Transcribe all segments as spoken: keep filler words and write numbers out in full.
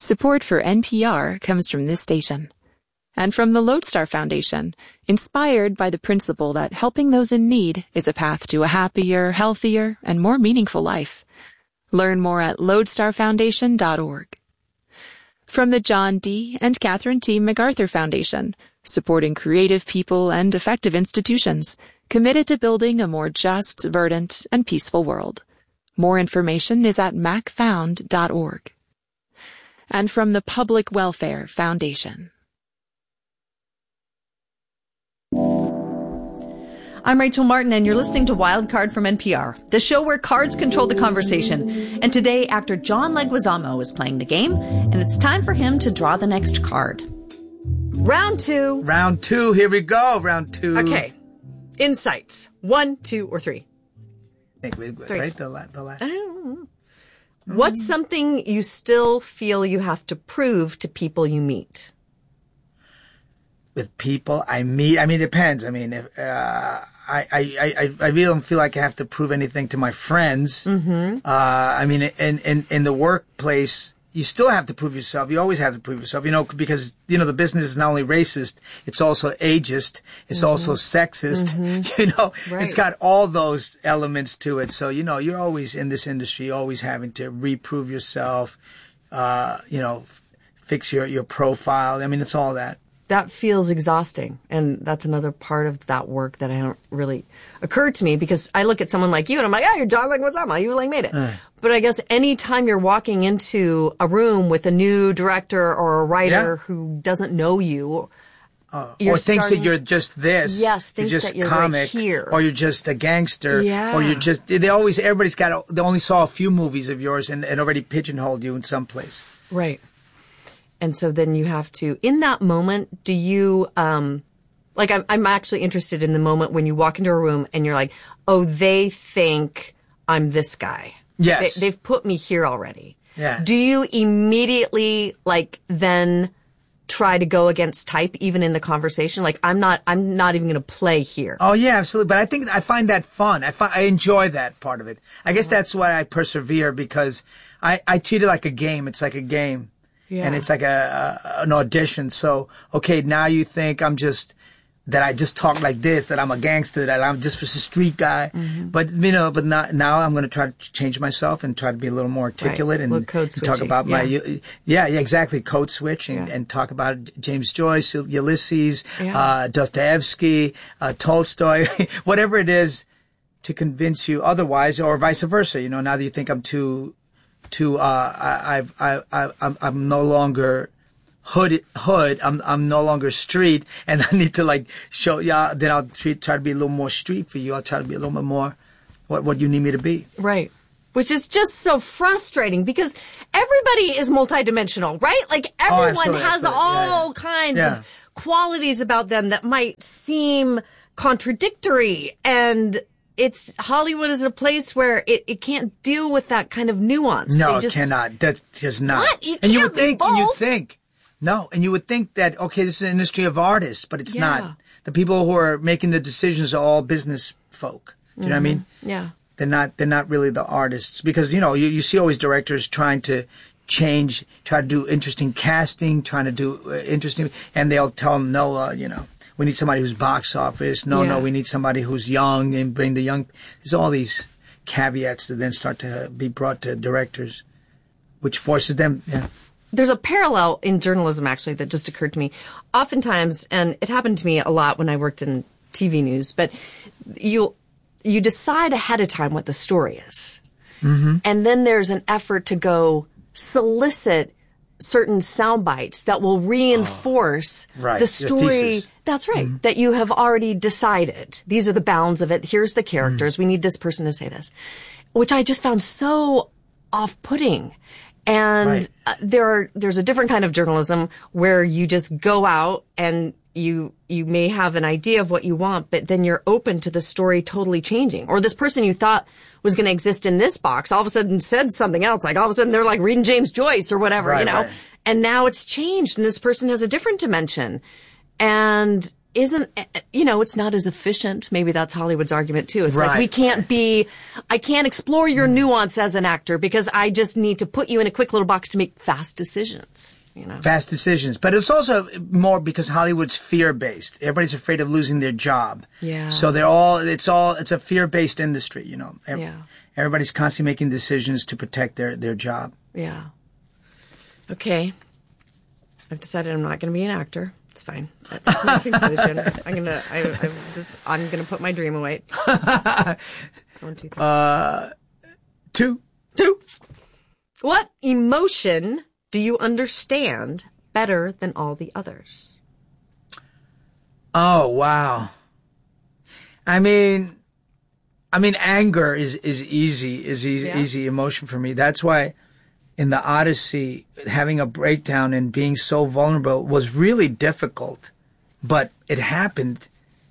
Support for N P R comes from this station. And from the Lodestar Foundation, inspired by the principle that helping those in need is a path to a happier, healthier, and more meaningful life. Learn more at lodestar foundation dot org. From the John D. and Catherine T. MacArthur Foundation, supporting creative people and effective institutions, committed to building a more just, verdant, and peaceful world. More information is at mac found dot org. And from the Public Welfare Foundation. I'm Rachel Martin, and you're listening to Wild Card from N P R, the show where cards control the conversation. And today, actor John Leguizamo is playing the game, and it's time for him to draw the next card. Round two. Round two. Here we go. Round two. Okay. Insights. One, two, or three. Wait, wait, wait, right? The, la- the last. I don't know. What's something you still feel you have to prove to people you meet? With people I meet, I mean, it depends. I mean, if, uh, I, I, I, I really don't feel like I have to prove anything to my friends. Mm-hmm. Uh, I mean, in, in, in the workplace, you still have to prove yourself. You always have to prove yourself, you know, because, you know, the business is not only racist, it's also ageist, it's mm-hmm. also sexist, mm-hmm. you know, right. It's got all those elements to it. So, you know, you're always in this industry, always having to reprove yourself, uh, you know, f- fix your, your profile. I mean, it's all that. That feels exhausting. And that's another part of that work that I don't really occurred to me, because I look at someone like you and I'm like, oh, you're John Leguizamo. You like made it. Uh. But I guess anytime you're walking into a room with a new director or a writer yeah. who doesn't know you, uh, or thinks starting, that you're just this, yes, thinks you're just that you're comic, right here. or you're just a gangster, yeah. or you're just, they always, everybody's got, a, they only saw a few movies of yours and, and already pigeonholed you in some place. Right. And so then you have to, in that moment, do you, um, like, I'm, I'm actually interested in the moment when you walk into a room and you're like, oh, they think I'm this guy. Yes. They, they've put me here already. Yeah. Do you immediately, like, then try to go against type even in the conversation? Like, I'm not, I'm not even going to play here. Oh, yeah, absolutely. But I think, I find that fun. I find, I enjoy that part of it. I guess that's why I persevere, because I, I treat it like a game. It's like a game. Yeah. And it's like a, a an audition. So, okay, now you think I'm just, that I just talk like this, that I'm a gangster, that I'm just a street guy. Mm-hmm. But, you know, but not, now I'm going to try to change myself and try to be a little more articulate right. and, and talk about yeah. my, yeah, yeah, exactly, code switch and, yeah. and talk about James Joyce, Ulysses, yeah. uh, Dostoevsky, uh, Tolstoy, whatever it is to convince you otherwise, or vice versa. You know, now that you think I'm too, To uh, I, I've I, I I'm I'm no longer hood hood. I'm I'm no longer street, and I need to like show yeah. Then I'll treat, try to be a little more street for you. I'll try to be a little bit more what what you need me to be. Right. Which is just so frustrating, because everybody is multidimensional, right? Like everyone oh, has absolutely. all yeah, yeah. kinds yeah. of qualities about them that might seem contradictory, and it's Hollywood is a place where it, it can't deal with that kind of nuance. No, just, it cannot. That does not. What? It and you can't would think, be both. and you think, no, and you would think that, okay, this is an industry of artists, but it's yeah. not. The people who are making the decisions are all business folk. Do you mm-hmm. know what I mean? Yeah. They're not, they're not really the artists, because, you know, you, you see always directors trying to change, try to do interesting casting, trying to do uh, interesting, and they'll tell them, no, uh, you know, we need somebody who's box office. No, yeah. no, we need somebody who's young and bring the young. There's all these caveats that then start to be brought to directors, which forces them. Yeah. There's a parallel in journalism, actually, that just occurred to me. Oftentimes, and it happened to me a lot when I worked in T V news, but you you decide ahead of time what the story is. Mm-hmm. And then there's an effort to go solicit certain sound bites that will reinforce oh, right. the story. That's right. Mm-hmm. That you have already decided. These are the bounds of it. Here's the characters. Mm-hmm. We need this person to say this, which I just found so off-putting. And right. uh, there are, there's a different kind of journalism where you just go out and you, you may have an idea of what you want, but then you're open to the story totally changing. Or this person you thought was going to exist in this box all of a sudden said something else. Like all of a sudden they're like reading James Joyce or whatever, right, you know, right. and now it's changed and this person has a different dimension. And isn't, you know, it's not as efficient. Maybe that's Hollywood's argument too. It's Right. like, we can't be, I can't explore your nuance as an actor because I just need to put you in a quick little box to make fast decisions, you know. Fast decisions. But it's also more because Hollywood's fear-based. Everybody's afraid of losing their job. Yeah. So they're all, it's all, it's a fear-based industry, you know. Ev- Yeah. Everybody's constantly making decisions to protect their, their job. Yeah. Okay. I've decided I'm not going to be an actor. It's fine. That's my conclusion. I'm gonna. I, I'm just. I'm gonna put my dream away. One, two, three. Uh, two. Two. What emotion do you understand better than all the others? Oh wow. I mean, I mean, anger is is easy. Is easy, Yeah. easy emotion for me. That's why. In the Odyssey, having a breakdown and being so vulnerable was really difficult, but it happened.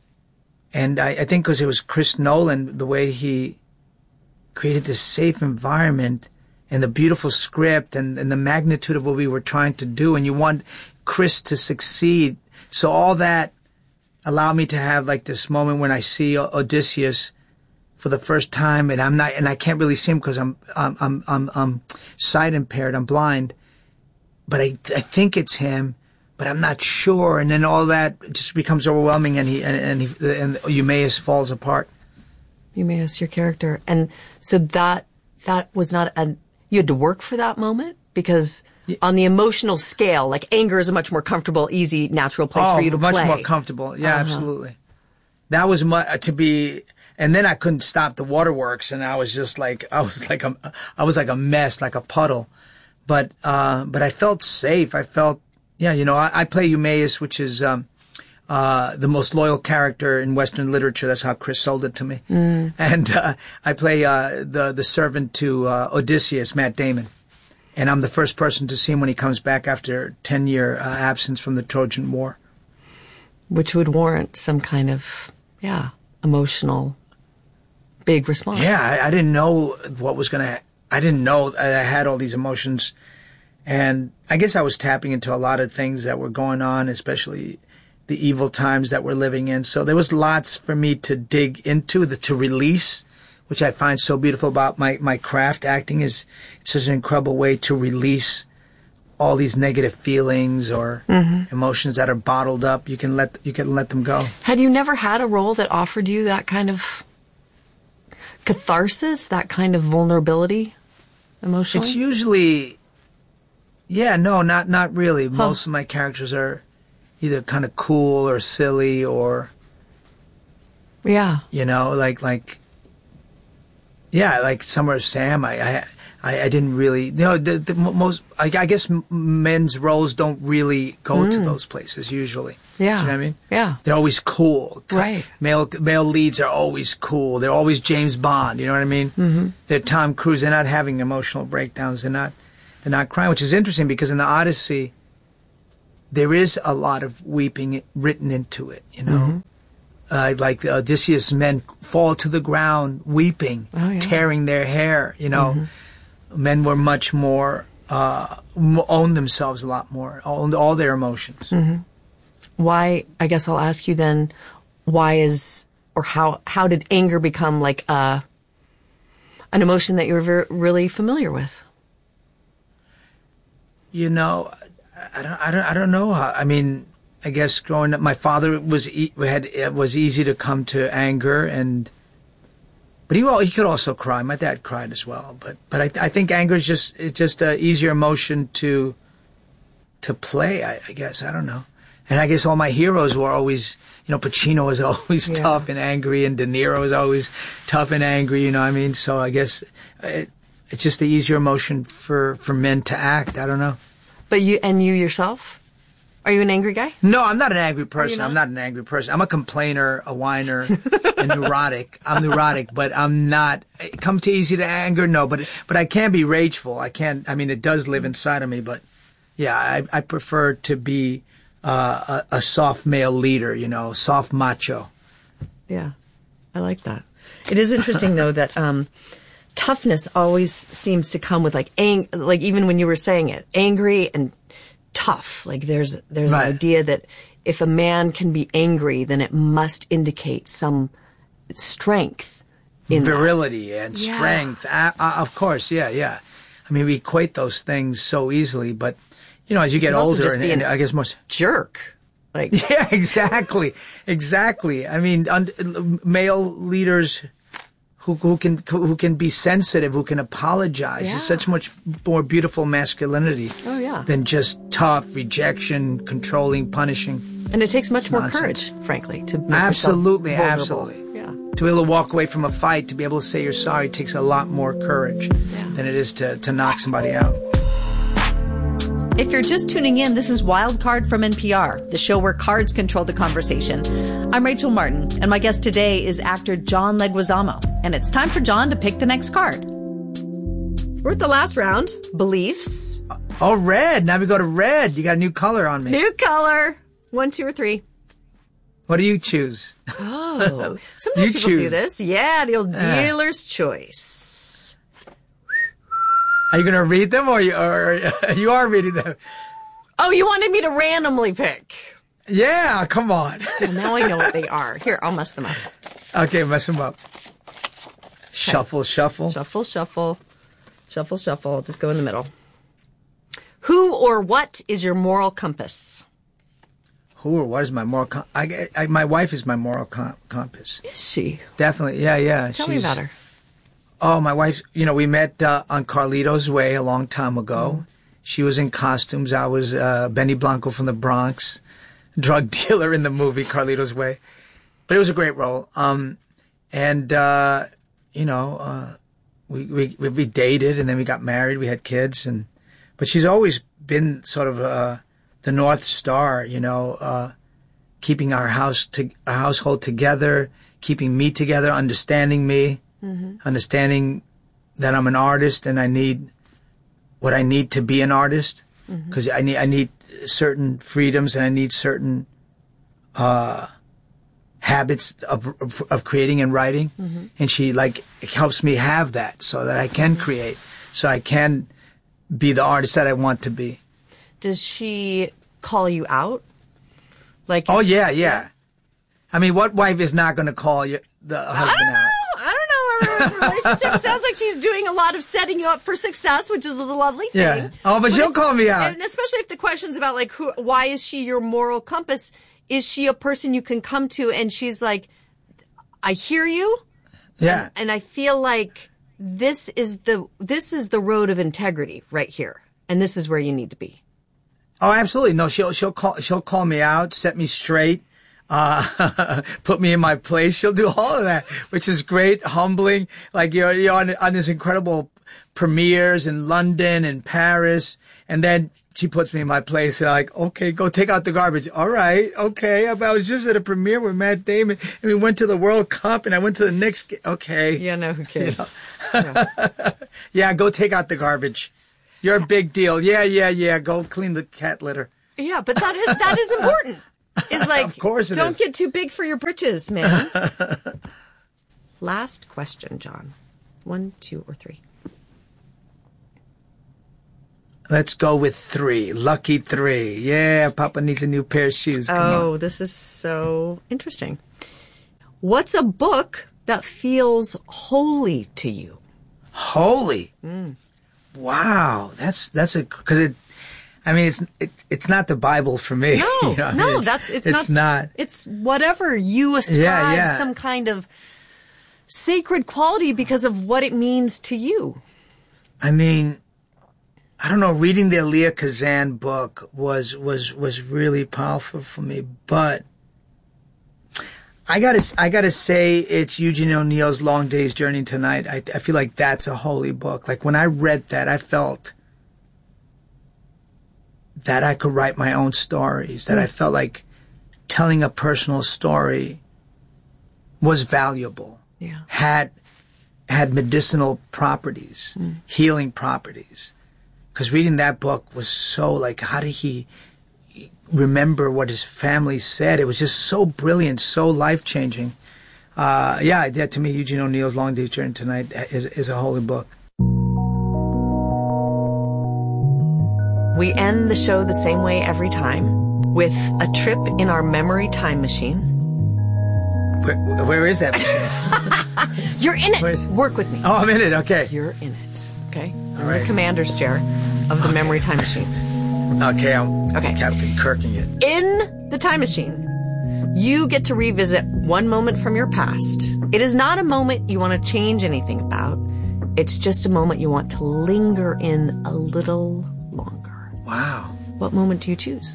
And I, I think because it was Chris Nolan, the way he created this safe environment and the beautiful script and, and the magnitude of what we were trying to do. And you want Chris to succeed. So all that allowed me to have like this moment when I see Odysseus for the first time, and I'm not, and I can't really see him because I'm, I'm, I'm, I'm, I'm sight impaired. I'm blind, but I, I think it's him, but I'm not sure. And then all that just becomes overwhelming, and he, and, and he, and Eumaeus falls apart. Eumaeus, your character, and so that that was not a. You had to work for that moment because on the emotional scale, like anger is a much more comfortable, easy, natural place oh, for you to much play. more comfortable. Yeah, Uh-huh. absolutely. That was mu- to be. And then I couldn't stop the waterworks, and I was just like, I was like a, I was like a mess, like a puddle. But, uh, but I felt safe. I felt, yeah, you know, I, I play Eumaeus, which is, um, uh, the most loyal character in Western literature. That's how Chris sold it to me. Mm. And, uh, I play, uh, the, the servant to, uh, Odysseus, Matt Damon. And I'm the first person to see him when he comes back after ten year uh, absence from the Trojan War. Which would warrant some kind of, yeah, emotional big response. Yeah, I, I didn't know what was going to, I didn't know I had all these emotions. And I guess I was tapping into a lot of things that were going on, especially the evil times that we're living in. So there was lots for me to dig into, the, to release, which I find so beautiful about my, my craft. Acting is it's such an incredible way to release all these negative feelings or mm-hmm. emotions that are bottled up. You can let, you can let them go. Had you never had a role that offered you that kind of catharsis, that kind of vulnerability emotionally? It's usually, yeah, no, not not really. Huh. Most of my characters are either kind of cool or silly or, yeah, you know, like like, yeah, like Summer of Sam. I I, I didn't really, you know, the, the most. I, I guess men's roles don't really go mm. to those places usually. Yeah. Do you know what I mean? Yeah. They're always cool. Right. Male male leads are always cool. They're always James Bond. You know what I mean? Mm-hmm. They're Tom Cruise. They're not having emotional breakdowns. They're not they're not crying, which is interesting because in the Odyssey, there is a lot of weeping written into it. You know, mm-hmm. uh, like the Odysseus' men fall to the ground weeping, oh, yeah. tearing their hair. You know, mm-hmm. men were much more uh, owned themselves a lot more, owned all their emotions. Mm-hmm. Why, I guess I'll ask you then, why is, or how, how did anger become like a, an emotion that you were very, really familiar with? You know, I don't, I don't, I don't know how, I mean, I guess growing up, my father was, e- had, it was easy to come to anger and, but he, well, he could also cry. My dad cried as well, but, but I, I think anger is just, it's just an easier emotion to, to play, I, I guess. I don't know. And I guess all my heroes were always, you know, Pacino was always yeah. tough and angry, and De Niro was always tough and angry, you know what I mean? So I guess it, it's just the easier emotion for, for men to act. I don't know. But you, and you yourself? Are you an angry guy? No, I'm not an angry person. Not? I'm not an angry person. I'm a complainer, a whiner, a neurotic. I'm neurotic, but I'm not, come too easy to anger? No, but, but I can be rageful. I can't, I mean, it does live inside of me, but yeah, I, I prefer to be, Uh, a, a soft male leader, you know, soft macho. Yeah, I like that. It is interesting though that um, toughness always seems to come with like ang- like even when you were saying it, angry and tough. Like there's there's right. an idea that if a man can be angry, then it must indicate some strength in virility that. and Yeah. strength. Uh, uh, of course, yeah, yeah. I mean, we equate those things so easily, but you know, as you get You can also older, just and, be and an I guess most. jerk. Like, Yeah, exactly, exactly. I mean, un- male leaders who who can who can be sensitive, who can apologize. Yeah. Is such much more beautiful masculinity. Oh, yeah. Than just tough rejection, controlling, punishing. and it takes much It's more nonsense. courage, frankly, to make Absolutely, yourself vulnerable. absolutely. Yeah. To be able to walk away from a fight, to be able to say you're sorry, takes a lot more courage than it is to, to knock somebody out. If you're just tuning in, this is Wild Card from N P R, the show where cards control the conversation. I'm Rachel Martin, and my guest today is actor John Leguizamo. And it's time for John to pick the next card. We're at the last round. Beliefs. Oh, red. Now we go to red. You got a new color on me. New color. One, two, or three. What do you choose? Oh, sometimes You people do choose. this. Yeah, the old dealer's choice. Are you going to read them, or you, or you are reading them? Oh, you wanted me to randomly pick. Yeah, come on. Well, now I know what they are. Here, I'll mess them up. Okay, mess them up. Shuffle, shuffle. Shuffle, shuffle. Shuffle, shuffle. I'll just go in the middle. Who or what is your moral compass? Who or what is my moral com- I, I, my wife is my moral com- compass. Is she? Definitely. Yeah, yeah. Tell me She's- about her. Oh, my wife, you know, we met uh, on Carlito's Way a long time ago. She was in costumes. I was uh, Benny Blanco from the Bronx, drug dealer in the movie Carlito's Way. But it was a great role. Um, and, uh, you know, uh, we, we, we dated and then we got married. We had kids. and But she's always been sort of uh, the North Star, you know, uh, keeping our house to, our household together, keeping me together, understanding me. Mm-hmm. Understanding that I'm an artist and I need what I need to be an artist, because mm-hmm. I need I need certain freedoms and I need certain uh, habits of, of of creating and writing, mm-hmm. and she like helps me have that so that I can create, so I can be the artist that I want to be. Does she call you out? Like, oh yeah, yeah. I mean, what wife is not going to call you, the husband out? Relationship sounds like she's doing a lot of setting you up for success, which is a lovely thing. Yeah. Oh, but, but she'll if, call me out. And especially if the question's about like, who, why is she your moral compass? Is she a person you can come to and she's like, I hear you. Yeah. And, and I feel like this is the, this is the road of integrity right here. And this is where you need to be. Oh, absolutely. No, she'll, she'll call, she'll call me out, set me straight. Uh, put me in my place. She'll do all of that, which is great, humbling. Like you're, you're on, on this incredible premieres in London and Paris. And then she puts me in my place. And like, okay, go take out the garbage. All right. Okay. I was just at a premiere with Matt Damon and we went to the World Cup and I went to the Knicks. Okay. Yeah, no, who cares? You know? yeah. yeah. Go take out the garbage. You're a big deal. Yeah. Yeah. Yeah. Go clean the cat litter. Yeah. But that is, that is important. Is like, of course it don't is. get too big for your britches, man. Last question, John. One, two, or three. Let's go with three. Lucky three. Yeah, Papa needs a new pair of shoes. Come oh, on. This is so interesting. What's a book that feels holy to you? Holy. Mm. Wow. That's, that's a, cause it, I mean, it's it, it's not the Bible for me. No, you know? no, it's, that's it's, it's not, not. It's whatever you ascribe Yeah, yeah. some kind of sacred quality because of what it means to you. I mean, I don't know. Reading the Elia Kazan book was was was really powerful for me, but I gotta I gotta say it's Eugene O'Neill's Long Day's Journey Tonight. I I feel like that's a holy book. Like when I read that, I felt that I could write my own stories, that I felt like telling a personal story was valuable, Yeah. had had medicinal properties, mm. healing properties. Because reading that book was so like, how did he remember what his family said? It was just so brilliant, so life-changing. Uh, yeah, yeah, to me, Eugene O'Neill's Long Day's Journey Tonight is, is a holy book. We end the show the same way every time. with a trip in our memory time machine. Where, where is that machine? You're in it. Where's- Work with me. Oh, I'm in it. Okay. You're in it. Okay. All I'm right. the commander's chair of the Okay. memory time machine. Okay, I'm Okay. Captain Kirking it. In the time machine, you get to revisit one moment from your past. It is not a moment you want to change anything about. It's just a moment you want to linger in a little longer. Wow. What moment do you choose?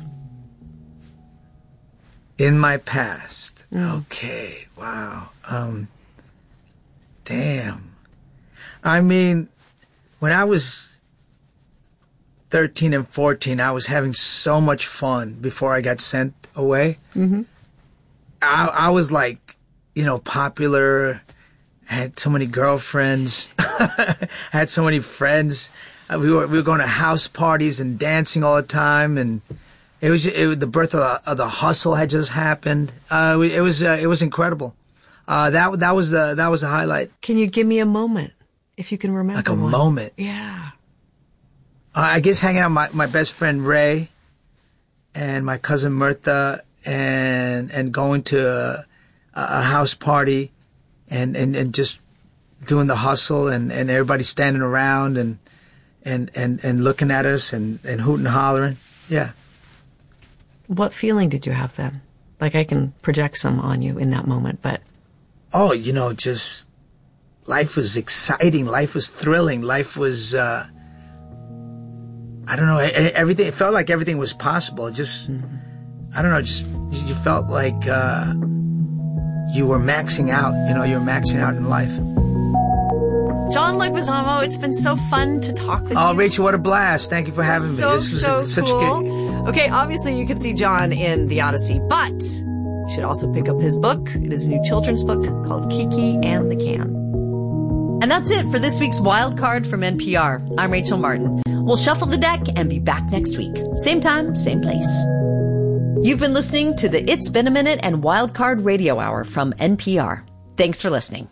In my past. Okay. Wow. Um, damn. I mean, when I was thirteen and fourteen, I was having so much fun before I got sent away. Mm-hmm. I, I was like, you know, popular. I had so many girlfriends. I had so many friends. Uh, we were we were going to house parties and dancing all the time, and it was it, was- the birth of the, of the hustle had just happened. Uh, it was uh, it was incredible. Uh, that that was the that was the highlight. Can you give me a moment, if you can remember Like a one? moment. Yeah. Uh, I guess hanging out with my, my best friend Ray and my cousin Mirtha and and going to a, a house party and, and, and just doing the hustle and, and everybody standing around and and, and, and looking at us and, and hooting and hollering. Yeah. What feeling did you have then? Like, I can project some on you in that moment, but Oh, you know, just life was exciting. Life was thrilling. Life was, uh, I don't know, e- e- everything, it felt like everything was possible. It just, I don't know, just, you felt like, uh, you were maxing out, you know, you were maxing out in life. John Leguizamo, it's been so fun to talk with Oh, you. Rachel, what a blast. Thank you for having me. So, This was so a, such cool. a good, Okay, obviously you can see John in The Odyssey, but you should also pick up his book. It is a new children's book called Kiki and the Can. And that's it for this week's Wild Card from N P R. I'm Rachel Martin. We'll shuffle the deck and be back next week. Same time, same place. You've been listening to the It's Been a Minute and Wild Card Radio Hour from N P R. Thanks for listening.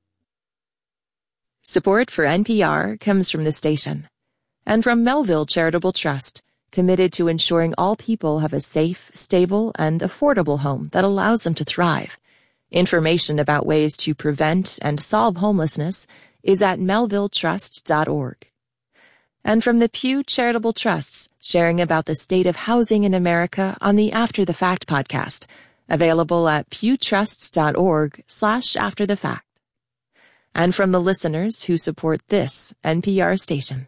Support for N P R comes from the station and from Melville Charitable Trust, committed to ensuring all people have a safe, stable, and affordable home that allows them to thrive. Information about ways to prevent and solve homelessness is at melville trust dot org. And from the Pew Charitable Trusts, sharing about the state of housing in America on the After the Fact podcast, available at pewtrusts.org slash after the fact. And from the listeners who support this N P R station.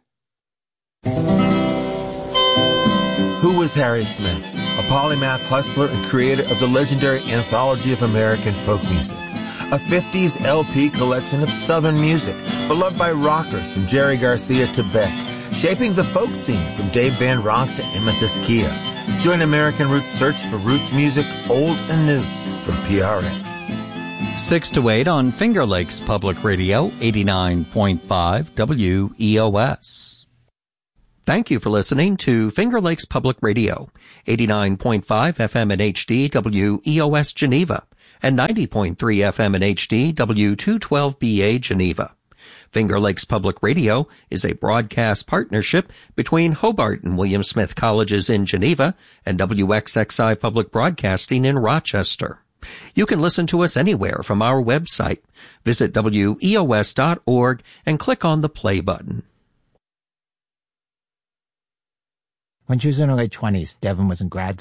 Who was Harry Smith? A polymath hustler and creator of the legendary Anthology of American Folk Music, a fifties L P collection of Southern music, beloved by rockers from Jerry Garcia to Beck, shaping the folk scene from Dave Van Ronk to Amethyst Kia. Join American Roots' search for roots music, old and new, from P R X. six to eight on Finger Lakes Public Radio, eighty-nine point five W E O S. Thank you for listening to Finger Lakes Public Radio, eighty-nine point five F M in H D W E O S Geneva, and ninety point three F M in H D W two twelve B A Geneva. Finger Lakes Public Radio is a broadcast partnership between Hobart and William Smith Colleges in Geneva and W X X I Public Broadcasting in Rochester. You can listen to us anywhere from our website. Visit W E O S dot org and click on the play button. When she was in her late twenties, Devin was in grad